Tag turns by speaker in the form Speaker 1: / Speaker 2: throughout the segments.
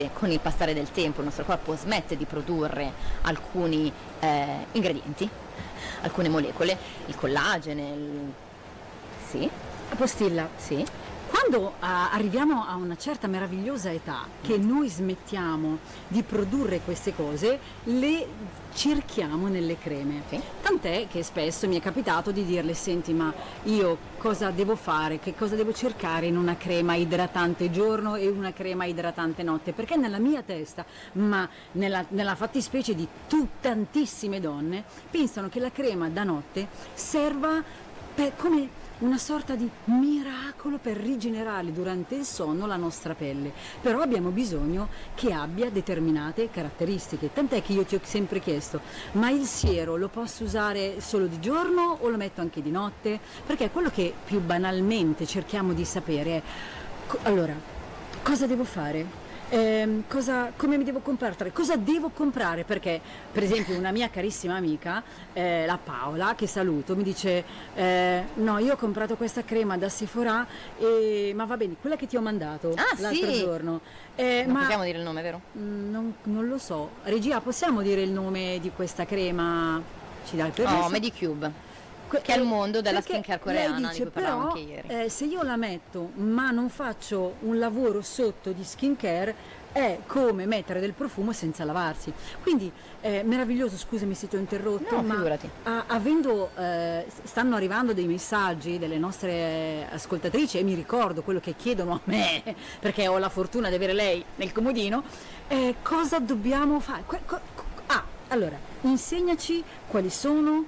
Speaker 1: con il passare del tempo il nostro corpo smette di produrre alcuni ingredienti, alcune molecole, il collagene, sì.
Speaker 2: Postilla,
Speaker 1: Sì.
Speaker 2: quando arriviamo a una certa meravigliosa età che noi smettiamo di produrre queste cose, le cerchiamo nelle creme.
Speaker 1: Sì.
Speaker 2: Tant'è che spesso mi è capitato di dirle: senti, ma io cosa devo fare, che cosa devo cercare in una crema idratante giorno e una crema idratante notte? Perché nella mia testa, ma nella fattispecie di tantissime donne, pensano che la crema da notte serva come una sorta di miracolo per rigenerare durante il sonno la nostra pelle, però abbiamo bisogno che abbia determinate caratteristiche, tant'è che io ti ho sempre chiesto: ma il siero lo posso usare solo di giorno o lo metto anche di notte? Perché quello che più banalmente cerchiamo di sapere è allora, cosa devo fare? Come mi devo comportare? Cosa devo comprare? Perché, per esempio, una mia carissima amica, la Paola, che saluto, mi dice: no, io ho comprato questa crema da Sephora, ma va bene, quella che ti ho mandato l'altro giorno.
Speaker 1: Non possiamo dire il nome, vero?
Speaker 2: Non lo so. Regia, possiamo dire il nome di questa crema? Ci dai il permesso?
Speaker 1: Medicube, che è il mondo della skincare coreana,
Speaker 2: dice,
Speaker 1: di cui parlavamo
Speaker 2: però,
Speaker 1: anche ieri.
Speaker 2: se io la metto ma non faccio un lavoro sotto di skincare, è come mettere del profumo senza lavarsi. Quindi meraviglioso, scusami se ti ho interrotto,
Speaker 1: No,
Speaker 2: ma
Speaker 1: figurati.
Speaker 2: stanno arrivando dei messaggi delle nostre ascoltatrici e mi ricordo quello che chiedono a me, perché ho la fortuna di avere lei nel comodino. Cosa dobbiamo fare? Allora, insegnaci quali sono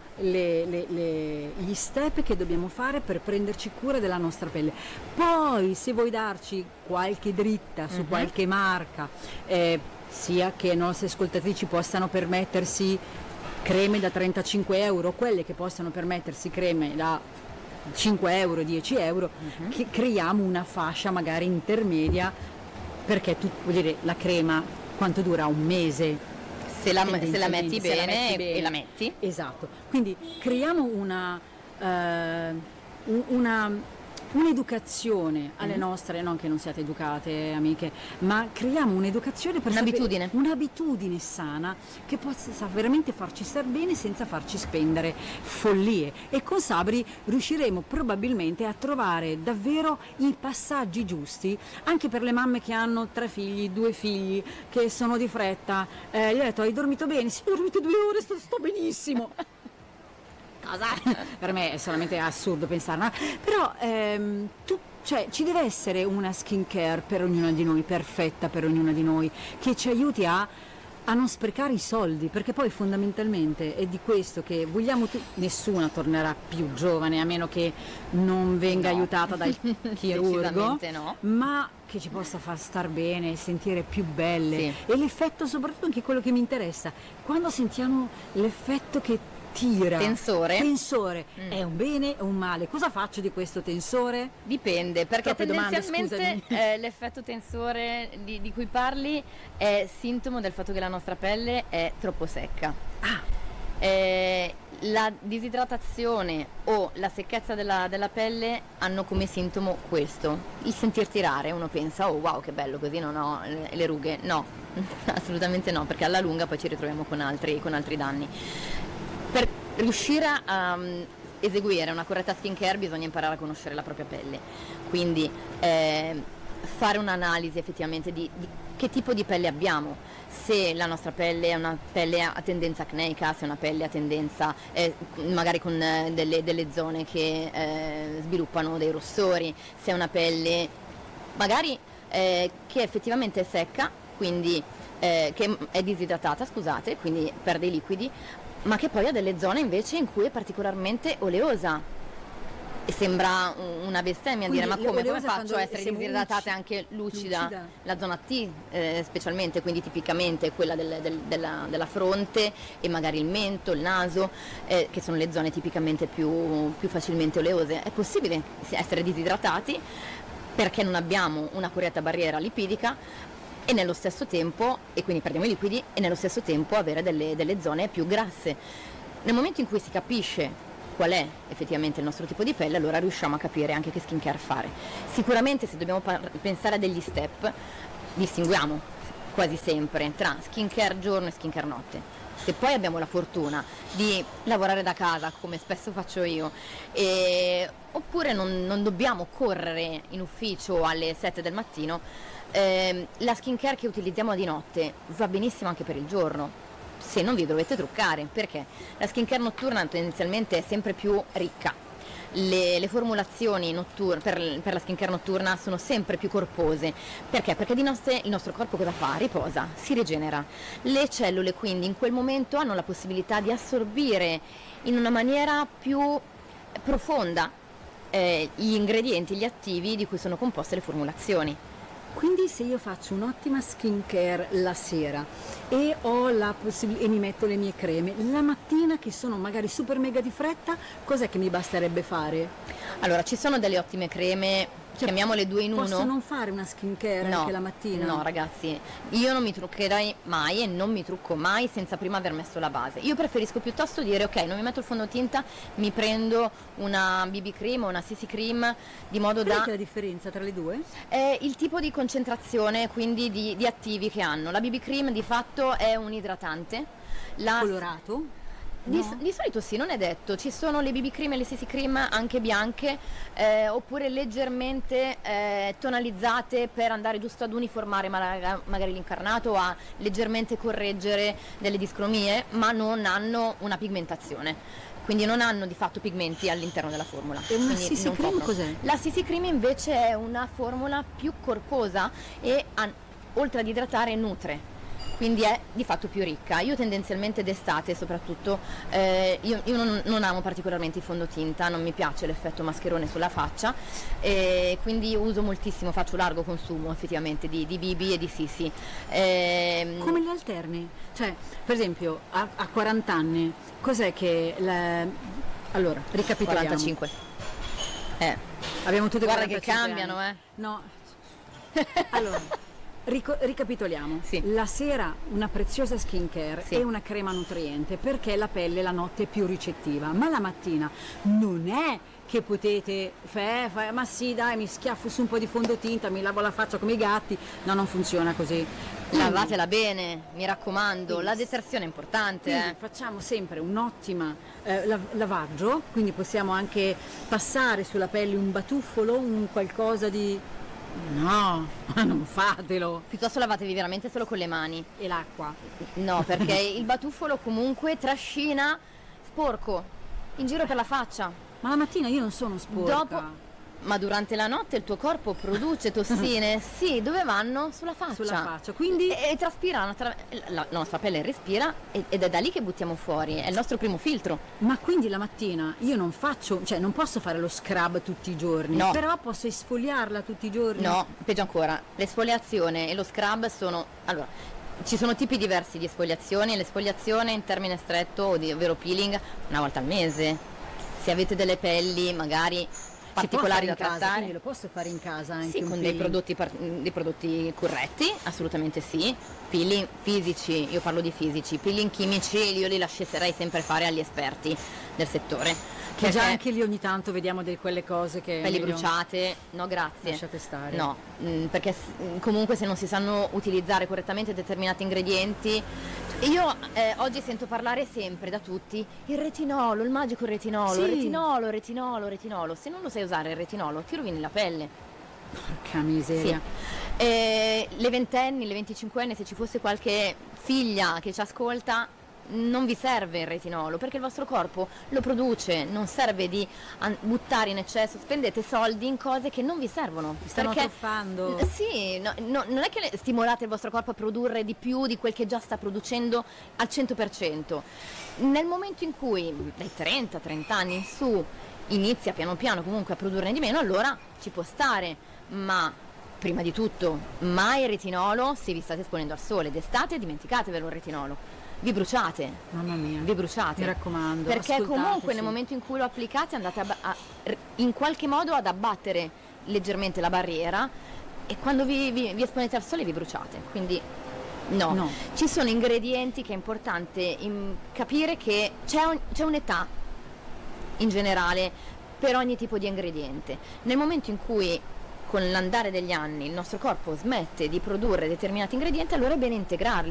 Speaker 2: gli step che dobbiamo fare per prenderci cura della nostra pelle. Poi, se vuoi darci qualche dritta su qualche marca, sia che le nostre ascoltatrici possano permettersi creme da 35 euro, quelle che possano permettersi creme da 5 euro, 10 euro, che creiamo una fascia magari intermedia, perché vuol dire, la crema quanto dura? Un mese.
Speaker 1: Se la metti bene e la metti.
Speaker 2: Esatto, quindi creiamo un'educazione alle nostre, non che non siate educate amiche, ma creiamo un'educazione per un'abitudine sana che possa veramente farci star bene senza farci spendere follie. E con Sabri riusciremo probabilmente a trovare davvero i passaggi giusti anche per le mamme che hanno 3 figli, 2 figli, che sono di fretta. Gli ho detto: hai dormito bene? Sì, ho dormito 2 ore, sto benissimo. Cosa? Per me è solamente assurdo pensare, no? Però ci deve essere una skincare per ognuna di noi, perfetta per ognuna di noi, che ci aiuti a non sprecare i soldi, perché poi fondamentalmente è di questo che vogliamo nessuna tornerà più giovane a meno che non venga aiutata dal chirurgo,
Speaker 1: no.
Speaker 2: ma che ci possa far star bene, sentire più belle.
Speaker 1: Sì.
Speaker 2: E l'effetto, soprattutto anche quello che mi interessa, quando sentiamo l'effetto che tira,
Speaker 1: tensore,
Speaker 2: è un bene o un male? Cosa faccio di questo tensore?
Speaker 1: Dipende, perché
Speaker 2: Troppe
Speaker 1: tendenzialmente l'effetto tensore di cui parli è sintomo del fatto che la nostra pelle è troppo secca. La disidratazione o la secchezza della pelle hanno come sintomo questo: il sentir tirare. Uno pensa: oh wow, che bello, così non ho le rughe. No, assolutamente no, perché alla lunga poi ci ritroviamo con altri danni. Per riuscire a eseguire una corretta skincare bisogna imparare a conoscere la propria pelle, quindi fare un'analisi effettivamente di che tipo di pelle abbiamo, se la nostra pelle è una pelle a tendenza acneica, se è una pelle a tendenza magari con delle zone che sviluppano dei rossori, se è una pelle magari che effettivamente è secca, quindi che è disidratata, scusate, quindi perde i liquidi, ma che poi ha delle zone invece in cui è particolarmente oleosa. E sembra una bestemmia dire: ma come faccio a essere disidratata e anche lucida? La zona T specialmente, quindi tipicamente quella della fronte e magari il mento, il naso, che sono le zone tipicamente più facilmente oleose. È possibile essere disidratati perché non abbiamo una corretta barriera lipidica, e nello stesso tempo, e quindi perdiamo i liquidi, e nello stesso tempo avere delle zone più grasse. Nel momento in cui si capisce qual è effettivamente il nostro tipo di pelle, allora riusciamo a capire anche che skincare fare. Sicuramente, se dobbiamo pensare a degli step, distinguiamo quasi sempre tra skincare giorno e skincare notte. Se poi abbiamo la fortuna di lavorare da casa, come spesso faccio io, oppure non dobbiamo correre in ufficio alle 7 del mattino, la skincare che utilizziamo di notte va benissimo anche per il giorno, se non vi dovete truccare, perché la skincare notturna tendenzialmente è sempre più ricca. Le formulazioni per la skincare notturna sono sempre più corpose. Perché? Perché di notte il nostro corpo cosa fa? Riposa, si rigenera. Le cellule quindi in quel momento hanno la possibilità di assorbire in una maniera più profonda gli ingredienti, gli attivi di cui sono composte le formulazioni.
Speaker 2: Quindi se io faccio un'ottima skincare la sera e ho la possibilità e mi metto le mie creme, la mattina che sono magari super mega di fretta, cos'è che mi basterebbe fare?
Speaker 1: Allora, ci sono delle ottime creme, chiamiamole 2 in 1.
Speaker 2: Posso non fare una skincare anche la mattina?
Speaker 1: No ragazzi, io non mi truccherei mai e non mi trucco mai senza prima aver messo la base. Io preferisco piuttosto dire ok, non mi metto il fondotinta, mi prendo una BB cream o una CC cream, di modo
Speaker 2: Qual
Speaker 1: da...
Speaker 2: è la differenza tra le due?
Speaker 1: È il tipo di concentrazione, quindi di attivi che hanno. La BB cream di fatto è un idratante.
Speaker 2: Colorato?
Speaker 1: Di
Speaker 2: No?
Speaker 1: solito sì, non è detto, ci sono le BB cream e le CC cream anche bianche, oppure leggermente tonalizzate per andare giusto ad uniformare magari l'incarnato o a leggermente correggere delle discromie, ma non hanno una pigmentazione, quindi non hanno di fatto pigmenti all'interno della formula.
Speaker 2: E una
Speaker 1: quindi
Speaker 2: CC
Speaker 1: non
Speaker 2: cream
Speaker 1: coprono.
Speaker 2: cos'è?
Speaker 1: La CC cream invece è una formula più corposa e oltre ad idratare nutre. Quindi è di fatto più ricca. Io tendenzialmente d'estate soprattutto, io non amo particolarmente il fondotinta, non mi piace l'effetto mascherone sulla faccia, quindi uso moltissimo, faccio largo consumo effettivamente di BB e di Sisi.
Speaker 2: Come li alterni? Cioè, per esempio, a 40 anni, cos'è che... Allora, ricapitoliamo.
Speaker 1: 45.
Speaker 2: Abbiamo tutte
Speaker 1: Guarda
Speaker 2: 45
Speaker 1: che cambiano,
Speaker 2: anni. No. Allora... Ricapitoliamo,
Speaker 1: sì.
Speaker 2: La sera una preziosa skincare
Speaker 1: sì.
Speaker 2: e una crema nutriente perché la pelle la notte è più ricettiva, ma la mattina non è che potete ma sì dai mi schiaffo su un po' di fondotinta, mi lavo la faccia come i gatti, no, non funziona così.
Speaker 1: Lavatela bene, mi raccomando, la detersione è importante.
Speaker 2: Quindi facciamo sempre un'ottima lavaggio, quindi possiamo anche passare sulla pelle un batuffolo, un qualcosa di... No, non fatelo.
Speaker 1: Piuttosto lavatevi veramente solo con le mani.
Speaker 2: E l'acqua?
Speaker 1: No, perché il batuffolo comunque trascina sporco in giro per la faccia.
Speaker 2: Ma la mattina io non sono sporca.
Speaker 1: Ma durante la notte il tuo corpo produce tossine, sì, dove vanno? Sulla faccia.
Speaker 2: Sulla faccia, quindi...
Speaker 1: E traspirano, la nostra pelle respira ed è da lì che buttiamo fuori, è il nostro primo filtro.
Speaker 2: Ma quindi la mattina io non faccio, cioè non posso fare lo scrub tutti i giorni,
Speaker 1: no.
Speaker 2: Però posso esfoliarla tutti i giorni?
Speaker 1: No, peggio ancora, l'esfoliazione e lo scrub sono... Allora, ci sono tipi diversi di esfoliazioni, l'esfoliazione in termine stretto, ovvero peeling, una volta al mese. Se avete delle pelli magari... particolari da trattare,
Speaker 2: quindi lo posso fare in casa anche,
Speaker 1: sì, con dei prodotti corretti, assolutamente sì. Peeling fisici, io parlo di fisici, peeling chimici io li lascerei sempre fare agli esperti del settore,
Speaker 2: che già anche lì ogni tanto vediamo quelle cose che
Speaker 1: pelli bruciate, no grazie,
Speaker 2: lasciate stare,
Speaker 1: no, perché comunque se non si sanno utilizzare correttamente determinati ingredienti. Io oggi sento parlare sempre da tutti il retinolo, il magico retinolo,
Speaker 2: sì.
Speaker 1: retinolo. Se non lo sai usare il retinolo ti rovini la pelle.
Speaker 2: Porca miseria.
Speaker 1: Sì. Le ventenni, le 25enni, se ci fosse qualche figlia che ci ascolta, non vi serve il retinolo perché il vostro corpo lo produce, non serve di buttare in eccesso, spendete soldi in cose che non vi servono.
Speaker 2: Vi stanno truffando.
Speaker 1: Sì, non è che stimolate il vostro corpo a produrre di più di quel che già sta producendo al 100%. Nel momento in cui dai 30 anni in su inizia piano piano comunque a produrne di meno, allora ci può stare, ma prima di tutto mai il retinolo se vi state esponendo al sole. D'estate dimenticatevelo il retinolo. Vi bruciate,
Speaker 2: mamma mia,
Speaker 1: vi bruciate,
Speaker 2: mi raccomando,
Speaker 1: perché comunque
Speaker 2: sì.
Speaker 1: Nel momento in cui lo applicate andate in qualche modo ad abbattere leggermente la barriera e quando vi esponete al sole vi bruciate, quindi no. Ci sono ingredienti che è importante capire che c'è un'età in generale per ogni tipo di ingrediente. Nel momento in cui con l'andare degli anni il nostro corpo smette di produrre determinati ingredienti, allora è bene integrarli.